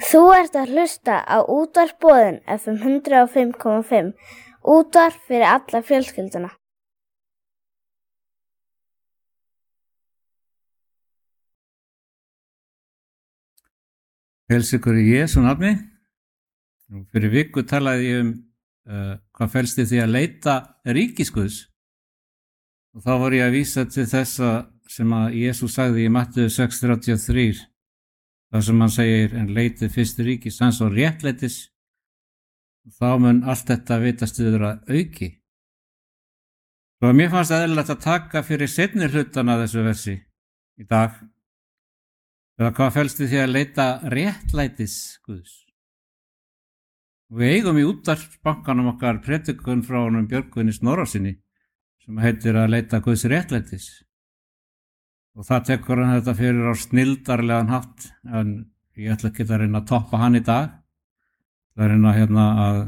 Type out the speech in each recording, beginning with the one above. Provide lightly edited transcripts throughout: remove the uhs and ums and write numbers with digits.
Þú ert að hlusta á Útvarp Boðin FM 105,5. Útvarp fyrir alla fjölskylduna. Heils ykkur í Jesú nafni. Fyrir viku talaði ég hvað felst í því að leita ríkis Guðs. Og þá var ég að vísa til þessa sem að Jesús sagði í Mattheus 6:33. Það sem hann segir, en leitið fyrst ríkis hans og réttlætis, og þá mun allt þetta vitast yfir að auki. Og mér fannst eðlilegt að taka fyrir seinni hlutana þessu versi í dag. Eða hvað felst í því að leita réttlætis Guðs. Og við eigum í útvarpsbankanum okkar predikun frá honum Björgvini Snorrasyni sem heitir að leita Guðs réttlætis. Og það tekur hann þetta fyrir á snildarlegan hátt, en ég ætla ekki að reyna að toppa hann í dag. Það er reyna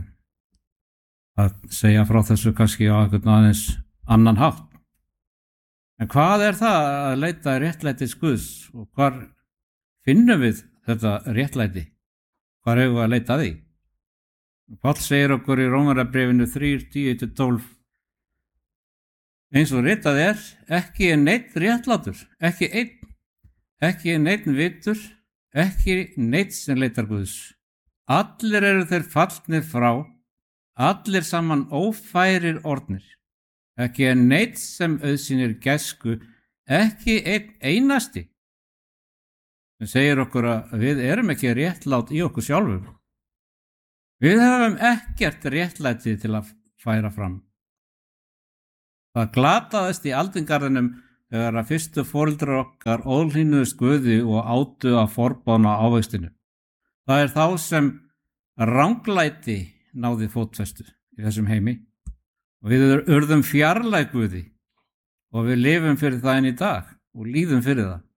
að segja frá þessu kannski á einhvern aðeins annan hátt. En hvað er það að leita réttlætis Guðs og hvar finnum við þetta réttlæti? Hvar hefur við að leita að því? Páll segir okkur í Rómarbréfinu 3:10-12. Eins og ritað ekki neinn réttlátur, ekki neinn vitur, ekki neinn sem leitar Guðs. Allir eru þeir fallnir frá, allir saman ófærir orðnir. Ekki neinn sem auðsýnir gæsku, ekki einn einasti. Það segir okkur að við erum ekki réttlát í okkur sjálfum. Við höfum ekkert réttlæti til að færa fram. Það glataðist í aldingarðinum þegar að fyrstu foreldrar okkar óhlýnuðust Guði og átu að forbána ávextinu. Það er þá sem ranglæti náði fótfestu í þessum heimi og við urðum fjarlæg Guði og við lifum fyrir það enn í dag og líðum fyrir það.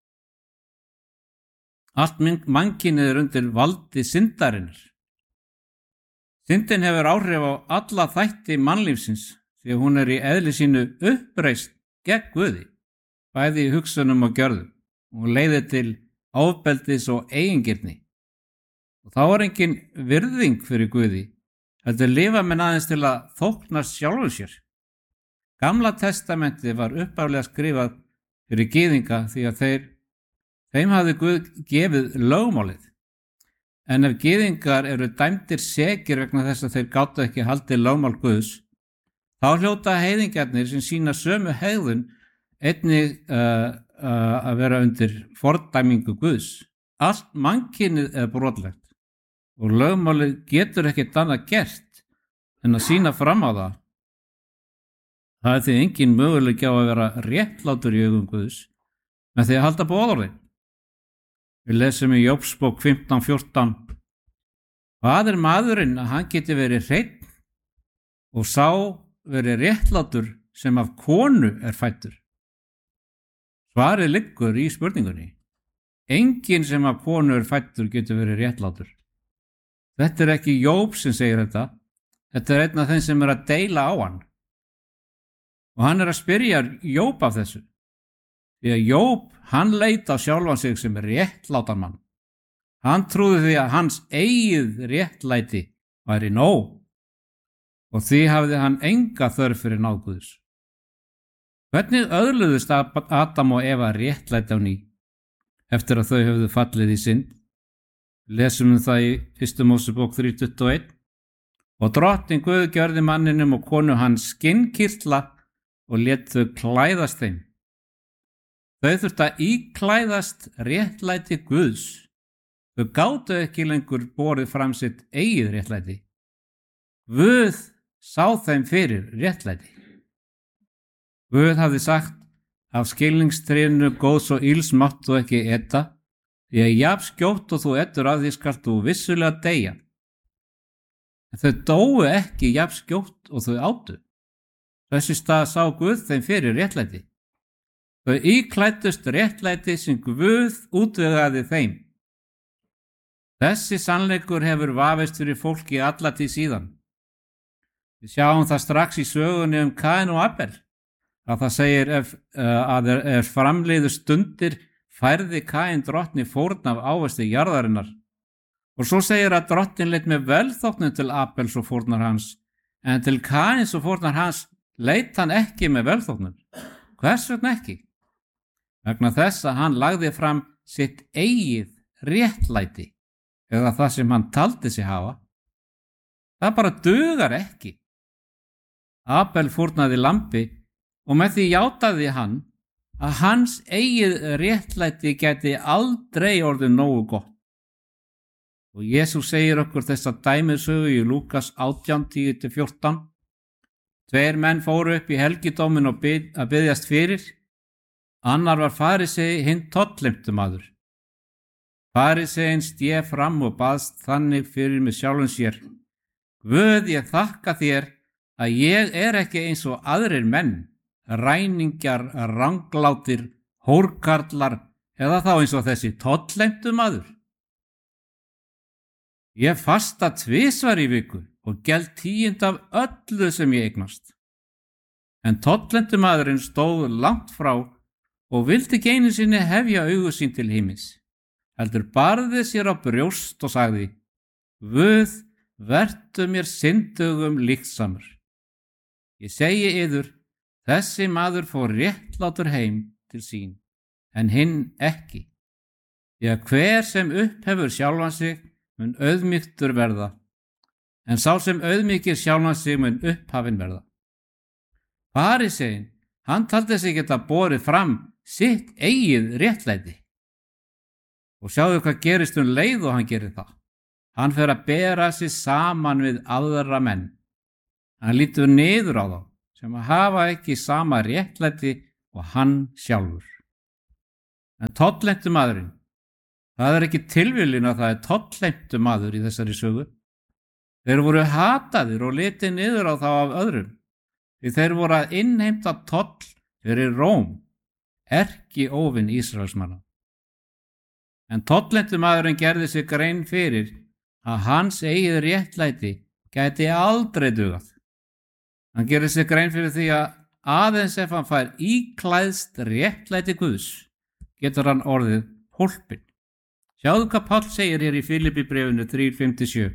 Allt mannkynið er undir valdi syndarinnar. Syndin hefur áhrif á alla þætti mannlífsins því að hún er í eðli sínu uppreist gegn Guði, bæði í hugsunum og gjörðum. Hún leiðir til ofbeldis og eigingirni. Og þá er engin virðing fyrir Guði, heldur lifa menn aðeins til að þóknast sjálfum sér. Gamla testamentið var upphaflega skrifað fyrir gyðinga því að þeim hafði Guð gefið lögmálið. En ef gyðingar eru dæmdir sekir vegna þess að þeir gátu ekki haldið lögmál Guðs, þá hljóta heiðingjarnir sem sína sömu hegðun einnig að vera undir fordæmingu Guðs. Allt mannkynið er brotlegt og lögmálið getur ekkert annað gert en að sína fram á það. Það er því engin möguleiki á að vera réttlátur í augum Guðs með því að halda boðorðin. Við lesum í Jóbsbók 15:14. Hvað er maðurinn að hann geti verið hreinn og sá verið réttlátur sem af konu er fæddur? Svarið liggur í spurningunni. Enginn sem af konu er fæddur getur verið réttlátur. Þetta er ekki Jób sem segir þetta. Þetta er einn af þeim sem er að deila á hann. Og hann er að spyrja Jób af þessu. Því að Jób, hann leit á sjálfan sig sem réttlátan mann. Hann trúði því að hans eigið réttlæti væri nóg. Og því hafði hann enga þörf fyrir náð Guðs. Hvernig öðluðust Adam og Eva réttlæti á ný eftir að þau höfðu fallið í synd? Lesum það í 1. Mósebók 3:21. Og drottinn Guð gjörði manninum og konu hans skinnkirtla og lét þau klæðast þeim. Þau þurftu að íklæðast réttlæti Guðs. Þau gátu ekki lengur borið fram sitt eigið réttlæti. Guð sá þeim fyrir réttlæti. Guð hafði sagt, af skilningstrénu góðs og ills máttu ekki eta, því að jafn skjótt og þú etur af því skalt þú vissulega deyja. En þau dóu ekki jafn skjótt og þau átu. Þessi stað sá Guð þeim fyrir réttlæti. Þau íklæddust réttlæti sem Guð útvegaði þeim. Þessi sannleikur hefur vafist fyrir fólki alla tíð síðan. Við sjáum það strax í sögunni Kain og Abel, að það segir ef framliðu stundir færði Kain drottni fórn af ávexti jarðarinnar Og svo segir að Drottinn leit með velþóknun til Abels og fórnar hans, en til Kains og fórnar hans leit hann ekki með velþóknun. Hvers vegna ekki? Vegna þess að hann lagði fram sitt eigið réttlæti, eða það sem hann taldi sig hafa. Það bara dugar ekki. Abel fórnaði lambi og með því játaði hann að hans eigið réttlæti gæti aldrei orðið nógu gott. Og Jesús segir okkur þessa dæmisögu í Lúkas 18:10-14. 2 menn fóru upp í helgidóminn og að biðjast fyrir. Annar var farisei, hinn tollheimtumaður. Fariseinn sté fram og baðst þannig fyrir með sjálfum sér: Guð, ég þakka þér að ég er ekki eins og aðrir menn, ræningjar, ranglátir, hórkarlar eða þá eins og þessi tollheimtumaður. Ég fasta 2 í viku og geld 10% af öllu sem ég eignast. En tollheimtumaðurinn stóð langt frá og vildi ekki einu sinni hefja augu sín til himins, heldur barði sér á brjóst og sagði: Guð, vertu mér syndugum líksamur. Ég segi yður, þessi maður fór réttlátur heim til sín, en hinn ekki. Því að hver sem upphefur sjálfan sig mun auðmýktur verða, en sá sem auðmýkir sjálfan sig mun upphafinn verða. Fariseinn, hann taldi sig geta borið fram sitt eigið réttlæti. Og sjáðu hvað gerist leið og hann gerir það. Hann fer að bera sig saman við aðra menn. Hann lítur niður á þá sem að hafa ekki sama réttlæti og hann sjálfur. En tollheimtumaðurinn, það er ekki tilviljun að það er tollheimtumaður í þessari sögu. Þeir voru hataðir og litið niður á þá af öðrum, því þeir voru að innheimta toll fyrir Róm, erkióvin Ísraelsmanna. En tollheimtumaðurinn gerði sig grein fyrir að hans eigið réttlæti gæti aldrei dugað. Hann gerði sig grein fyrir því að aðeins ef hann fær íklæðst réttlæti Guðs, getur hann orðið hólpinn. Sjáðu hvað Páll segir hér í Filippíbréfinu 3:5-7.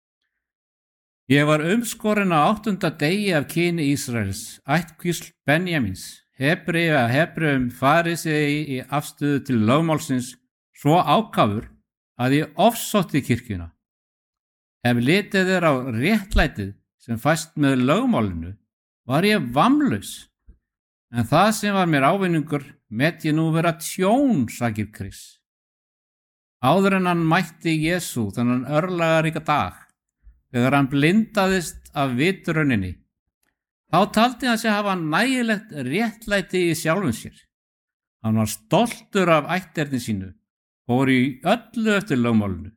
Ég var umskorinn á 8. degi af kyni Ísraels, ættkvísl Benjamins, Hebrei að Hebreum, farisei í afstöðu til lögmálsins, svo ákafur að ég ofsótti kirkjuna. Ef litið er á réttlætið sem fæst með lögmálinu, var ég vammlaus. En það sem var mér ávinningur met ég nú vera tjón, sagir Krist. Áður en hann mætti Jesú þennan örlagaríka dag, þegar hann blindaðist af vitrauninni, þá taldi hann sig hafa nægilegt réttlæti í sjálfum sér. Hann var stoltur af ætterni sínu, fór í öllu eftir lögmálinu.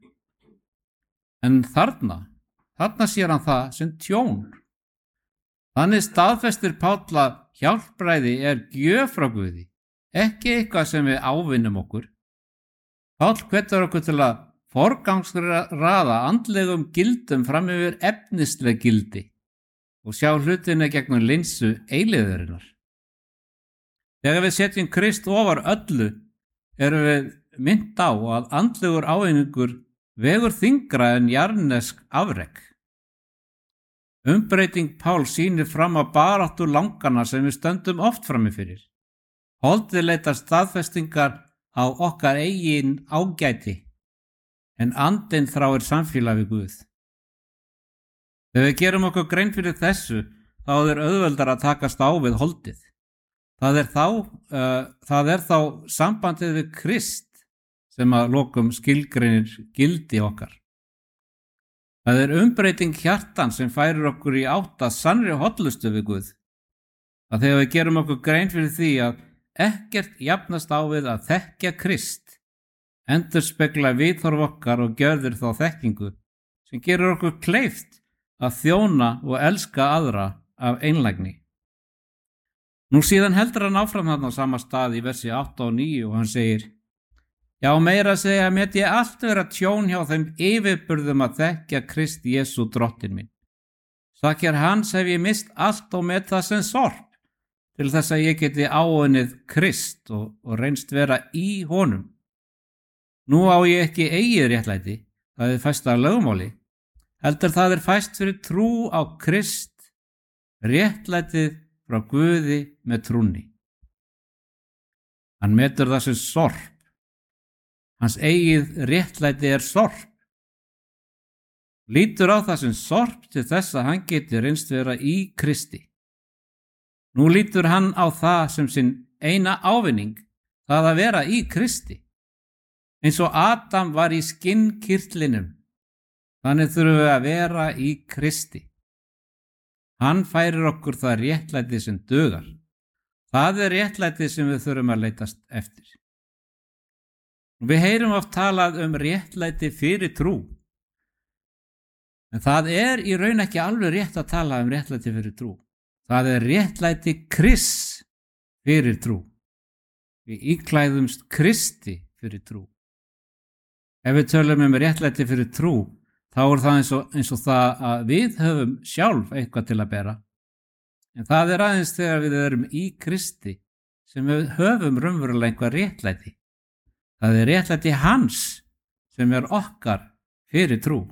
En þarna sér hann það sem tjón. Þannig staðfestir Páll að hjálpræði er gjöf frá Guði, ekki eitthvað sem við ávinnum okkur. Páll hvetur okkur til að forgangsraða andlegum gildum fram yfir efnisleg gildi og sjá hlutina gegnum linsu eilífðarinnar. Þegar við setjum Krist ofar öllu, erum við minnt á að andlegur ávinningur vegur þyngra en jarnesk afrek. Umbreyting Páll sýnir fram á baráttu langana sem við stöndum oft frammi fyrir. Holdið leitar staðfestingar á okkar eigin ágæti, en andinn þráir samfélag við Guð. Þegar við gerum okkur grein fyrir þessu, þá er auðveldar að takast á við holdið. Það er þá sambandið við Krist sem að lokum skilgreinir gildi okkar. Það er umbreyting hjartan sem færir okkur í átt að sannri hollustu við Guð. Að þegar við gerum okkur grein fyrir því að ekkert jafnast á við að þekkja Krist, endurspegla viðhorf okkar og gjörðir þá þekkingu sem gerir okkur kleift að þjóna og elska aðra af einlægni. Nú síðan heldur hann áfram þarna á sama stað í versi 8 og 9 og hann segir: Já, meira að segja met ég allt vera tjón hjá þeim yfirburðum að þekkja Krist Jesú drottinn minn. Sakir hans hef ég mist allt og met það sem sorp, til þess að ég geti áunnið Krist og reynst vera í honum. Nú á ég ekki eigið réttlæti, það fæst af lögmáli, heldur það fæst fyrir trú á Krist, réttlætið frá Guði með trúnni. Hann metur það sem sorp. Hans eigið réttlæti sorp. Lítur á það sem sorp til þess að hann geti reynst vera í Kristi. Nú lítur hann á það sem sinn eina ávinning, það að vera í Kristi. Eins og Adam var í skinnkirtlinum, þannig þurfum við að vera í Kristi. Hann færir okkur það réttlæti sem dugar. Það réttlæti sem við þurfum að leitast eftir. Við heyrum oft talað réttlæti fyrir trú. En það í raun ekki alveg rétt að tala réttlæti fyrir trú. Það réttlæti Krists fyrir trú. Við íklæðumst Kristi fyrir trú. Ef við tölum réttlæti fyrir trú, þá það eins og það að við höfum sjálf eitthvað til að bera. En það aðeins þegar við erum í Kristi sem við höfum raunverulega eitthvað réttlæti. Það réttlæti hans sem okkar fyrir trú.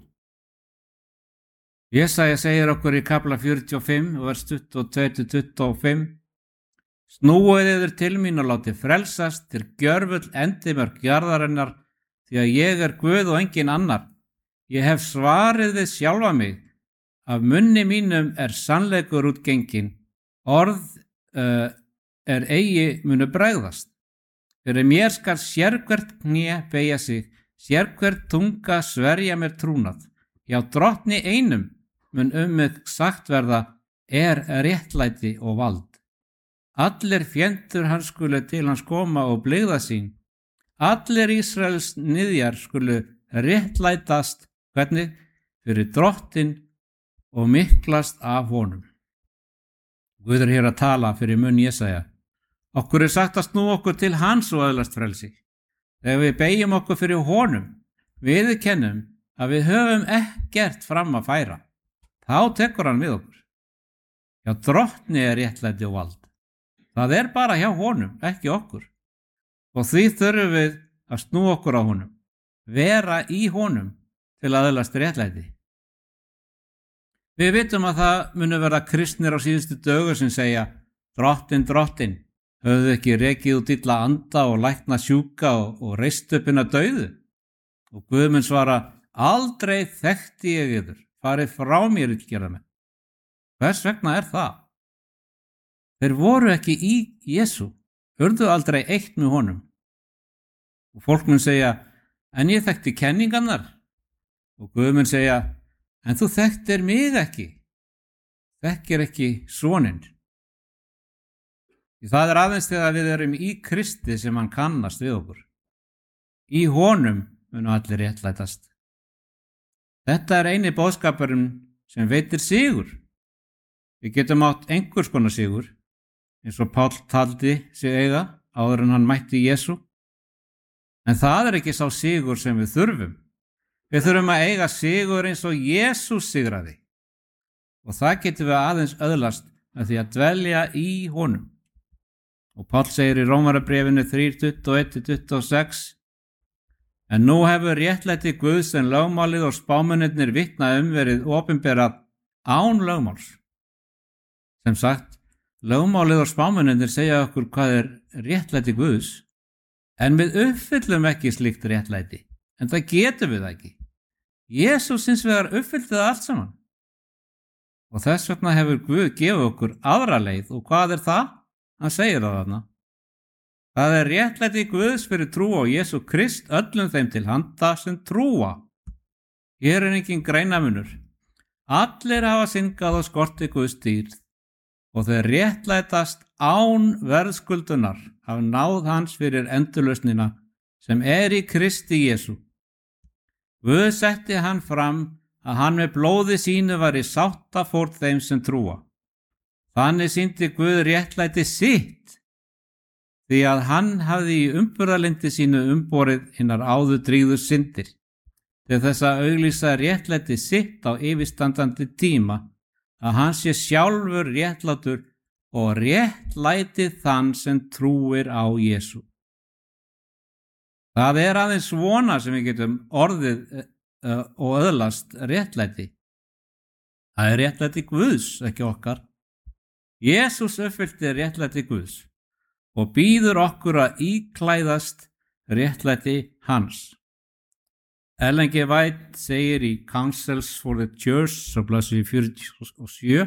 Jesaja segir okkur í kafla 45, vers 22-25: Snúið yður til mín og látið frelsast til gjörfull endimörk jarðarinnar, því að ég Guð og engin annar. Ég hef svarið við sjálfa mig, af munni mínum sannleikur útgengin, orð eigi munu bregðast. Fyrir mér skal sérhvert kné beygja sig, sérhvert tunga sverja mér trúnað. Já, drottni einum mun mig sagt verða réttlæti og vald. Allir fjendtur hans skulu til hans koma og blygða sín. Allir Ísraels niðjar skulu réttlætast, hvernig? Fyrir drottin og miklast af honum. Guð hér að tala fyrir munn Jesaja. Okkur sagt að snúa okkur til hans og öðlast frelsi. Þegar við beygjum okkur fyrir honum, viðurkennum að við höfum ekkert fram að færa, þá tekur hann við okkur. Já, drottni réttlæti og vald. Það bara hjá honum, ekki okkur. Og því þurfum við að snúa okkur á honum, vera í honum til að öðlast réttlæti. Við vitum að það munu verða kristnir á síðustu dögur sem segja: Drottin, drottin, höfðu ekki rekið út illa anda og lækna sjúka og reist upp hina dauðu? Og Guð mun svara: Aldrei þekkti ég yður, farið frá mér illgerðamenn. Hvers vegna það? Þeir voru ekki í Jesú, urðu aldrei eitt með honum. Og fólk mun segja: En ég þekkti kenningarnar. Og Guð mun segja: En þú þekktir mig ekki, þekkir ekki soninn. Það aðeins þegar við erum í Kristi sem hann kannast við okkur. Í honum munu allir réttlætast. Þetta eini boðskapurinn sem veitir sigur. Við getum átt einhvers konar sigur, eins og Páll taldi sig eiga áður en hann mætti Jesú. En það ekki sá sigur sem við þurfum. Við þurfum að eiga sigur eins og Jesús sigraði. Og það getum við aðeins öðlast með því að dvelja í honum. Og Páll segir í Rómarabréfinu 3:21-26: En nú hefur réttlæti Guðs en lögmálið og spámennirnir vitna verið opinberað án lögmáls. Sem sagt, lögmálið og spámennirnir segja okkur hvað réttlæti Guðs, en við uppfyllum ekki slíkt réttlæti, en það getum við ekki. Jesús hins vegar uppfyllti það allt saman. Og þess vegna hefur Guð gefið okkur aðra leið, og hvað það? Hann segir það þarna. Það réttlæti Guðs fyrir trú á Jesú Krist öllum þeim til handa sem trúa. Hér engin greinamunur. Allir hafa syndgað og skorti Guðs dýrð, og þeir réttlætast án verðskuldunar af náð hans fyrir endurlausnina sem í Kristi Jesú. Guð setti hann fram að hann með blóði sínu var í sáttafórn þeim sem trúa. Þannig sýndi Guð réttlæti sitt, því að hann hafði í umburðarlyndi sínu umborið hinar áður drígðu syndir, til þess að auglýsa réttlæti sitt á yfirstandandi tíma, að hann sé sjálfur réttlátur og réttlæti þann sem trúir á Jesú. Það aðeins svona sem við getum orðið og öðlast réttlæti. Það er réttlæti Guðs, ekki okkar. Jesús uppfyllti réttlæti Guðs og býður okkur að íklæðast réttlæti hans. Ellen G. White segir í Counsels for the Church, svo blaðsíðu 47: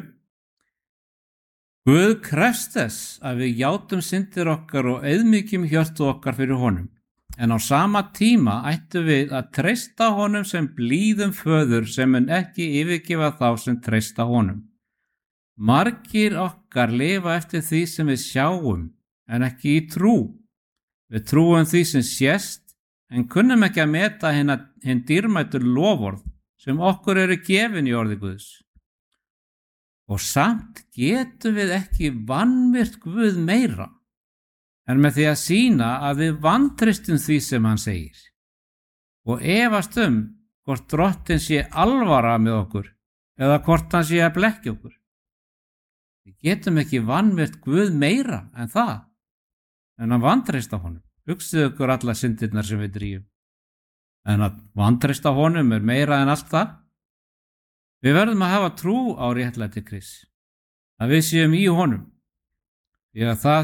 Guð krefst þess að við játum syndir okkar og auðmýkjum hjörtu okkar fyrir honum, en á sama tíma ættum við að treysta honum sem blíðum föður sem mun ekki yfirgefa þá sem treysta honum. Margir okkar lifa eftir því sem við sjáum, en ekki í trú. Við trúum því sem sést, en kunnum ekki að meta hinn dýrmætu loforð sem okkur eru gefin í orði Guðs. Og samt getum við ekki vanvirt Guð meira, en með því að sýna að við vantristum því sem hann segir og efast hvort Drottinn sé alvara með okkur eða hvort hann sé að blekkja okkur. Við getum ekki vanvirt Guð meira en það, en að vantrista honum. Hugsið ykkur alla syndirnar sem við drýjum. En að vantrista honum er meira en allt það. Við verðum að hafa trú á réttlæti Krists, að við séum í honum. Því að það er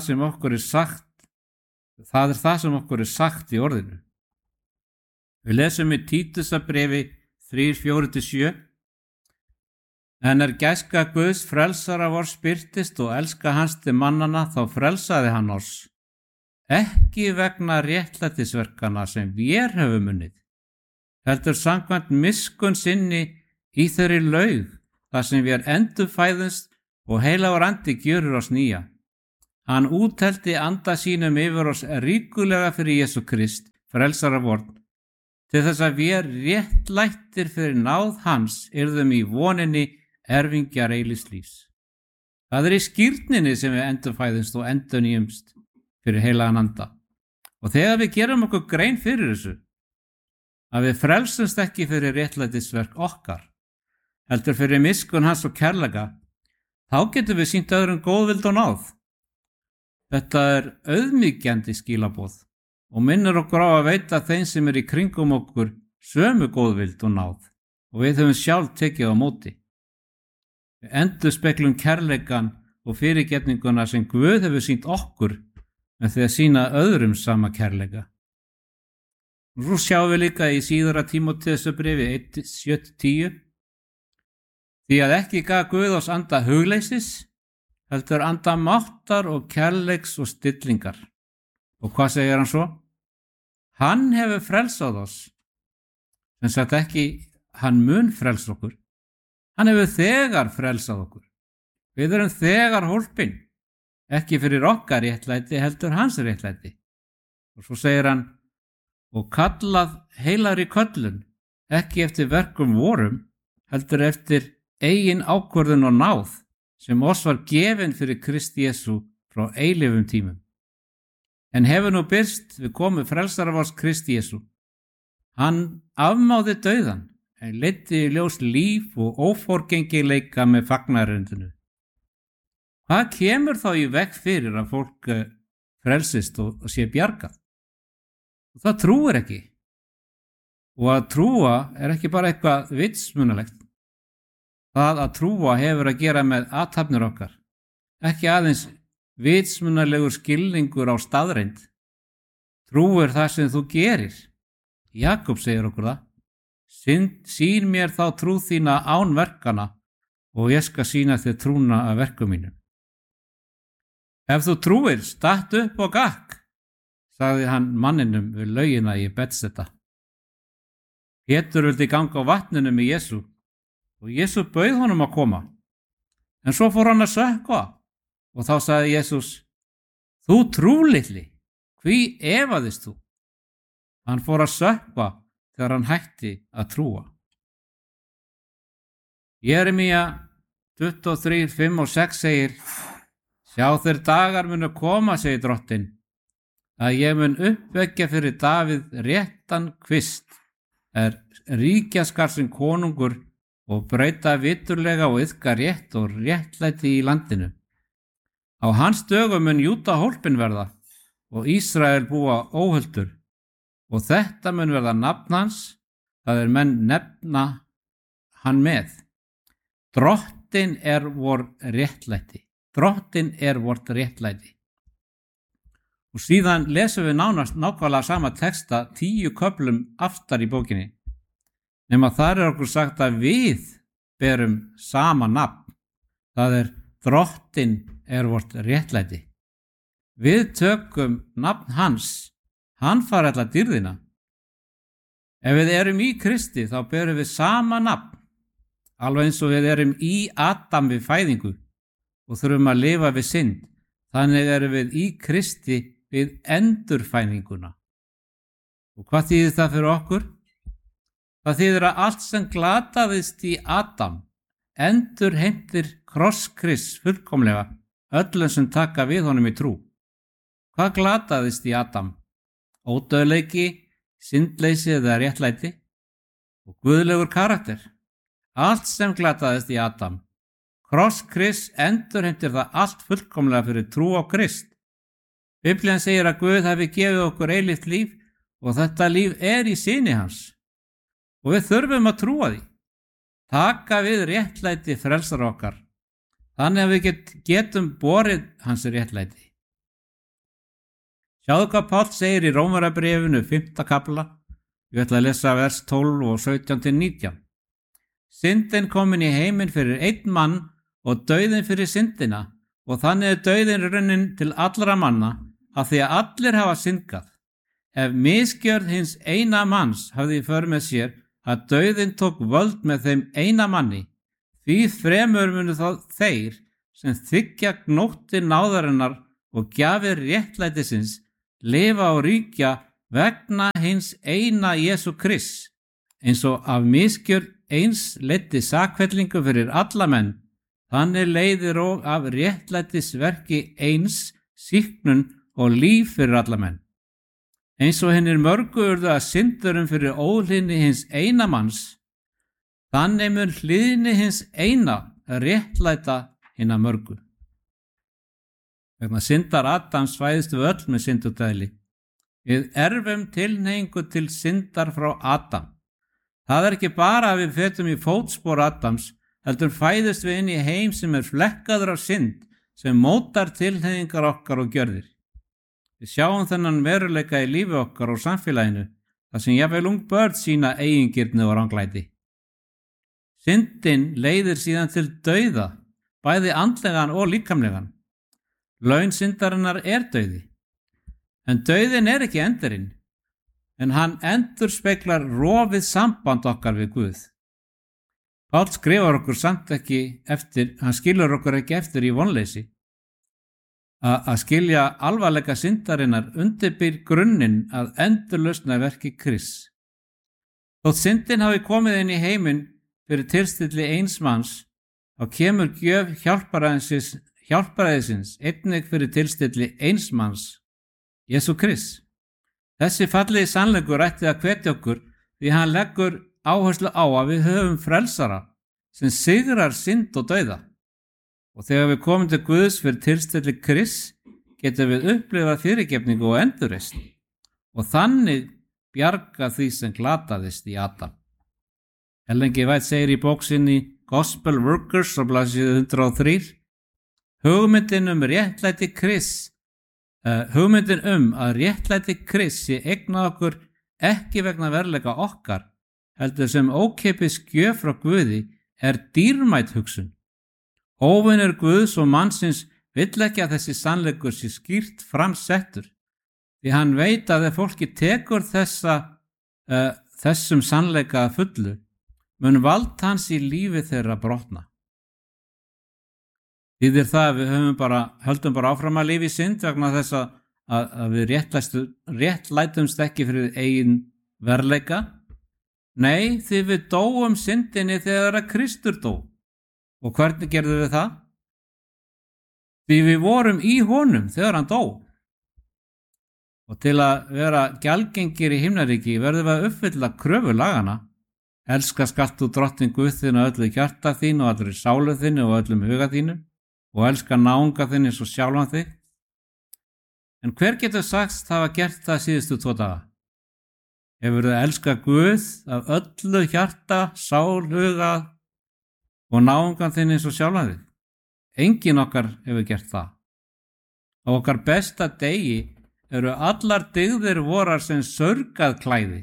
það sem okkur er sagt í orðinu. Við lesum í Títusarbréfi 3:4-7: En gæska Guðs frelsara vors birtist og elska hans til mannana, þá frelsaði hann oss, ekki vegna réttlætisverkana sem vér höfum unnið, heldur samkvæmt miskunn sinni í þeirri laug, þar sem vér endurfæðumst og heilagur andi gjörur oss nýja. Hann úthelti anda sínum yfir oss ríkulega fyrir Jesú Krist, frelsara vorn, til þess að vér réttlættir fyrir náð hans yrðum í voninni erfingjar eilífs lífs. Það er í skírninni sem við endurfæðumst og endurnýjumst fyrir heilagan anda. Og þegar við gerum okkur grein fyrir þessu, að við frelsumst ekki fyrir réttlætisverk okkar, heldur fyrir miskunn hans og kærleika, þá getum við sýnt öðrum góðvild og náð. Þetta er auðmýkjandi skilaboð og minnir okkur á að veita þeim sem er í kringum okkur sömu góðvild og náð, og við höfum sjálf tekið á móti. Við endurspeglum kærleikan og fyrirgefninguna sem Guð hefur sýnt okkur með því að sýna öðrum sama kærleika. Nú sjáum við líka í síðara Tímóteusarbréfi 1:7-10: Því að ekki gaf Guð oss anda hugleysis, heldur anda máttar og kærleiks og stillingar. Og hvað segir hann svo? Hann hefur frelsað oss, sem sagt ekki hann mun frelsa okkur. Hann hefur þegar frelsað okkur. Við erum þegar hólpin, ekki fyrir okkar réttlæti heldur hans réttlæti. Og svo segir hann: og kallað heilagri köllun, ekki eftir verkum vorum, heldur eftir eigin ákvörðun og náð, sem oss var gefin fyrir Krist Jesú frá eilífum tímum. En hefur nú birst við komu frelsara vors Krist Jesú. Hann afmáði dauðan, en leiddi í ljós líf og óforgengileika með fagnaðarerindinu. Hvað kemur þá í veg fyrir að fólk frelsist og sé bjargað? Og það trúir ekki. Og að trúa er ekki bara eitthvað vitsmunalegt. Það að trúa hefur að gera með athafnir okkar, ekki aðeins vitsmunalegur skilningur á staðreind. Trú er það sem þú gerir. Jakob segir okkur það: Sýn mér þá trú þína án verkana og ég skal sýna þér trúna af verkum mínum. Ef þú trúir, statt upp og gakk, sagði hann manninum við laugina í Betseta. Pétur vildi ganga á vatninu með Jesú og Jesú bauð honum að koma. En svo fór hann að sökkva og þá sagði Jesús: Þú trúlitli, hví efaðist þú? Hann fór að sökkva þegar hann hætti að trúa. Jeremía 23:5-6 segir: Sjá þeir dagar munu koma, segir Drottinn, að ég mun uppvekja fyrir Davíð réttan kvist, ríkjaskar sem konungur og breyta viturlega og iðka rétt og réttlæti í landinu. Á hans dögum mun Júda hólpin verða og Ísrael búa óhultur, og þetta mun verða nafn hans, það menn nefna hann með. Drottin vor réttlæti. Drottin vort réttlæti. Og síðan lesum við nánast nákvæmlega sama texta 10 köflum aftar í bókinni. Nema þar okkur sagt að við berum sama nafn. Það Drottin vort réttlæti. Við tökum nafn hans. Hann fær alla dýrðina. Ef við erum í Kristi þá berum við sama nafn. Alveg eins og við erum í Adam við fæðingu og þurfum að lifa við synd. Þannig erum við í Kristi við endurfæðinguna. Og hvað þýðir það fyrir okkur? Það þýðir að allt sem glataðist í Adam endurheimtir kross Krists fullkomlega öllum sem taka við honum í trú. Hvað glataðist í Adam? Ódauðleiki, syndleysi eða réttlæti og guðlegur karakter. Allt sem glataðist í Adam. Kross Krists endurheimtir það allt fullkomlega fyrir trú á Krist. Biblían segir að Guð hafi gefið okkur eilíft líf og þetta líf í syni hans. Og við þurfum að trúa því. Taka við réttlæti frelsar okkar. Þannig að við getum borið hans réttlæti. Sjáðu hvað Páll segir í Rómarabréfinu 5. kafla. Ég ætla að lesa vers 12 og 17-19. Syndin komin í heiminn fyrir einn mann og dauðinn fyrir syndina og þannig dauðinn runnin til allra manna af því að allir hafa syndgað. Ef misgjörð hins eina manns hafði í för með sér að dauðinn tók völd með þeim eina manni, því fremur munu þá þeir sem þiggja gnótti náðarinnar og gjafir réttlætisins lifa og ríkja vegna hins eina Jesú Krists, eins og af misgjörð eins leiddi sakfellingu fyrir alla menn, þannig leiðir og af réttlætisverki eins sýknun og líf fyrir alla menn. Eins og hinnir mörgu urðu að syndurum fyrir óhlýðni hins eina manns, þannig mun hlýðni hins eina réttlæta hinna mörgu. Vegna syndar Adams fæðist við öll með syndudæli. Við erfum tilhneigingu til syndar frá Adam. Það ekki bara að við fetum í fótspor Adams, heldur fæðist við inn í heim sem flekkaður af synd, sem mótar tilhneigingar okkar og gjörðir. Við sjáum þennan veruleika í lífi okkar og samfélaginu, þar sem jafnvel ung börn sýna eigingirni og ranglæti. Syndin leiðir síðan til dauða, bæði andlegan og líkamlegan. Laun syndarinnar dauði. En dauðin ekki endurinn, en hann endurspeglar rofið samband okkar við Guð. Páll skrifar okkur samt ekki eftir, hann skilur okkur ekki eftir í vonleysi. Að skilja alvarleika syndarinnar undirbýr grunninn að endurlausna verki Krists. Þótt syndin hafi komið inn í heiminn fyrir tilstilli eins manns, þá kemur gjöf hjálparæðisins einnig fyrir tilstilli eins manns, Jesú Krist. Þessi fallegi sannleikur ætti að hvetja okkur því hann leggur áherslu á að við höfum frelsara sem sigrar synd og dauða. Og þegar við komum til Guðs fyrir tilstilli Krist, getum við upplifað fyrirgefningu og endurreisn og þannig bjarga því sem glataðist í Adam. Ellen G. White segir í bók sinni Gospel Workers á blaðsíðu 103: Hugmyndin réttlæti Krist, hugmyndin að réttlæti Krist sé eignað okkur ekki vegna veruleika okkar, heldur sem ókeypis gjöf frá Guði dýrmæt hugsun. Óvinur Guðs og mannsins vill ekki að þessi sannleikur sé skýrt framsettur, því hann veit að ef fólki tekur þessum sannleika að fullu, mun vald hans í lífi þeirra brotna. Þýðir það að við höldum bara áfram að lifa í synd vegna þess að við réttlætumst ekki fyrir eigin veruleika? Nei, því við dóum syndinni þegar að Kristur dó. Og hvernig gerðum við það? Því við vorum í honum þegar hann dó. Og til að vera gjaldgengir í himnaríki verðum við að uppfylla kröfur lagana. Elska skalt þú drottinn Guð þinn og öllu hjarta þín og allri sálu þinni og öllum huga þínum og elska náunga þinn eins og sjálfan þig. En hver getur sagst hafa gert það síðustu 2 daga? Hefurðu elskað Guð af öllu hjarta, sál, huga og náungan þinn eins og sjálfan þig? Enginn okkar hefur gert það. Á okkar besta degi eru allar dygðir vorar sem saurgað klæði.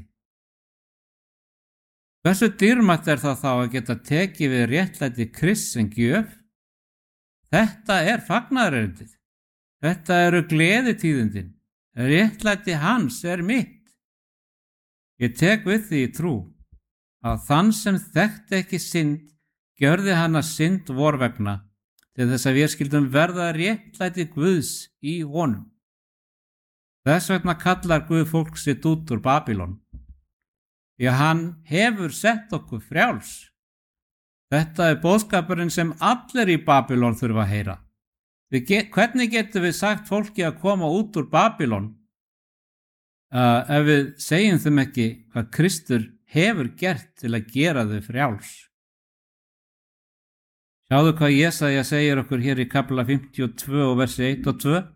Hversu dýrmætt er það þá að geta tekið við réttlæti Krists sem gjöf? Þetta er fagnaðarerindið. Þetta eru gleðitíðindin. Réttlæti hans er mitt. Ég tek við því í trú að þann sem þekkti ekki synd gjörði hann að synd vor vegna til þess að við skildum verða réttlæti Guðs í honum. Þess vegna kallar Guð fólk sitt út úr Babýlon. Því að hann hefur sett okkur frjáls. Þetta er boðskapurinn sem allir í Babýlon þurfa að heyra. Hvernig getum við sagt fólki að koma út úr Babýlon ef við segjum þeim ekki hvað Kristur hefur gert til að gera þau frjáls? Sjáðu hvað Jesaja segir okkur hér í kapla 52 og versi 1 og 2.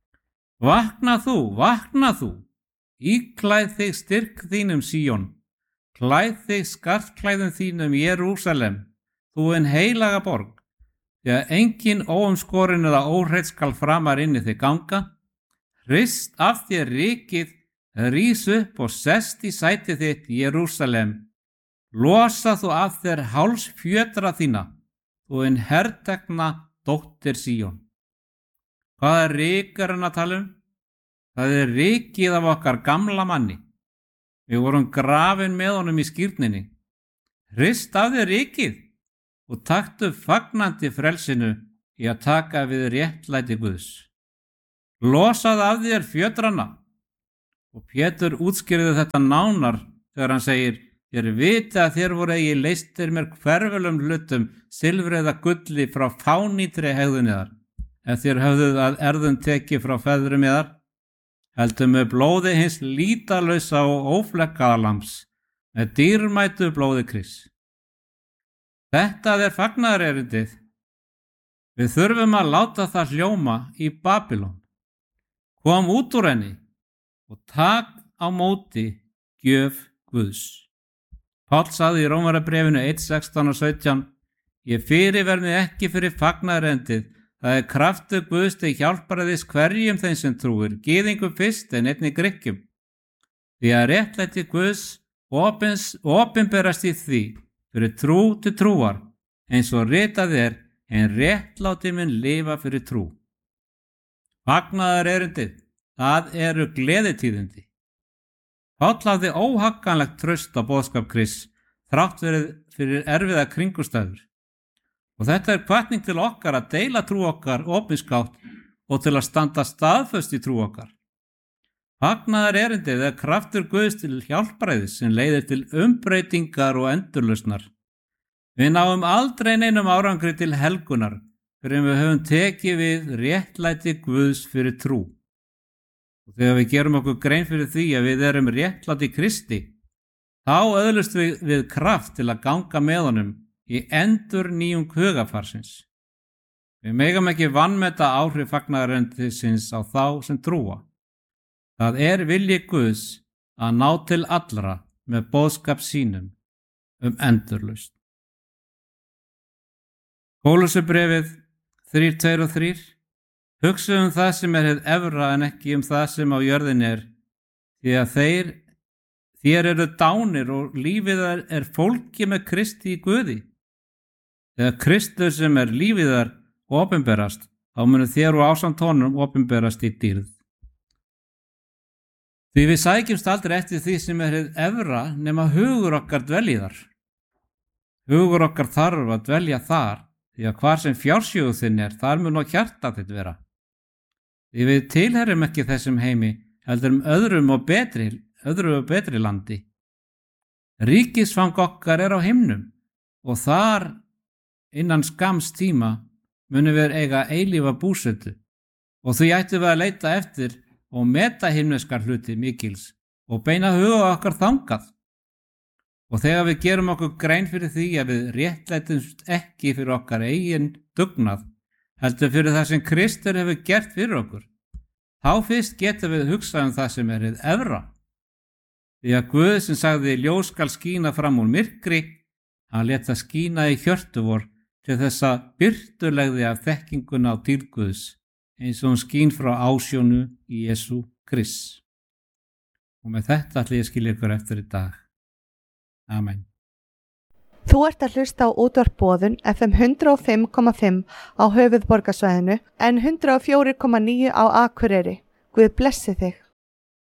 Vakna þú, íklæð þig styrk þínum Síón, klæð þig skartklæðum þínum Jerúsalem, þú en heilaga borg, því að engin óumskorin eða óhreinn skal framar inni þig ganga. Hrist af þér rykið, rís upp og sest í sæti þitt Jerúsalem. Losa þú af þér hálsfjötra þína, þú en hertekna dóttir Síón. Hvað ryk er hann að tala um? Það er rykið af okkar gamla manni. Við vorum grafin með honum í skírninni. Hrist af þér rykið og taktu fagnandi frelsinu í að taka við réttlæti Guðs. Losað af þér fjötrana. Og Pétur útskýrði þetta nánar þegar hann segir: Þér viti að þér voru eigi leystir mér hverfulum hlutum, silfri eða gulli frá fánýtri hegðun yðar, ef þér höfðuð að erðum tekið frá feðrum yðar, heldur með blóði hins lítalausa og óflekkaða lambs, með dýrmætu blóði Krists. Þetta er fagnaðarerindið. Við þurfum að láta það hljóma í Babýlon. Kom út úr henni og tak á móti gjöf Guðs. Páll sagði í Rómarabréfinu 1:16 og 17: Ég fyrirverði ekki fyrir fagnaðarerindið. Það er kraftur Guðs til hjálparaðis hverjum þeim sem trúir, gyðingum fyrst en einnig Grikkjum. Því að réttlæti Guðs opinberast í því fyrir trú til trúar, eins og ritað er: en réttláti mun lifa fyrir trú. Fagnaðarerindið, það eru gleðitíðindi. Páll hafði óhagganlegt traust á boðskap Krists þrátt fyrir erfiða kringumstæður. Og þetta er hvatning til okkar að deila trú okkar opinskátt og til að standa staðföst í trú okkar. Fagnaðarerindið er kraftur Guðs til hjálparæðis sem leiðir til umbreytingar og endurlausnar. Við náum aldrei neinum árangri til helgunar fyrir við höfum tekið við réttlæti Guðs fyrir trú. Og þegar við gerum okkur grein fyrir því að við erum réttláti Kristi, þá öðlust við kraft til að ganga með honum í endurnýjung hugarfarsins. Við megum ekki vanmeta áhrif fagnaðarerindisins á þá sem trúa. Það er vilji Guðs að ná til allra með boðskap sínum endurlausn. Kólussubréfið 3:2 og 3. Hugsaðu það sem er hið efra en ekki það sem á jörðinni er, því að þér eru dánir og lífið er fólki með Kristi í Guði. Þegar Kristur sem er lífið opinberast, þá munu þér og ásamt honum opinberast í dýrð. Því við sækjumst aldrei eftir því sem er hið efra nema hugur okkar dvelji þar. Hugur okkar þarf að dvelja þar, því að hvar sem fjársjóðu þinn er, þar mun og hjarta þitt vera. Því við tilherum ekki þessum heimi, heldur öðru og betri landi. Ríkisfang okkar er á himnum og þar innan skamms tíma munum við eiga eilífa búsetu og því ættum við að leita eftir og meta himneskar hluti mikils og beina huga okkar þangað. Og þegar við gerum okkur grein fyrir því að við réttlætumst ekki fyrir okkar eigin dugnað, heldur fyrir það sem Kristur hefur gert fyrir okkur, þá fyrst getum við hugsað það sem er hið efra. Því að Guð sem sagði ljós skal skína fram úr myrkri, hann lét það skína í hjörtu vor til þess að birtulegði af þekkinguna á dýrð Guðs, eins og hún skín frá ásjónu í Jesú Krist. Og með þetta ætla ég að skilja ykkur eftir í dag. Amen. Þú ert að hlusta á Útvarp Boðun FM 105,5 á höfuðborgarsvæðinu en 104,9 á Akureyri. Guð blessi þig.